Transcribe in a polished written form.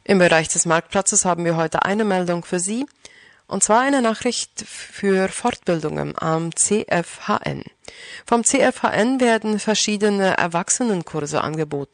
Im Bereich des Marktplatzes haben wir heute eine Meldung für Sie, und zwar eine Nachricht für Fortbildungen am CFHN. Vom CFHN werden verschiedene Erwachsenenkurse angeboten.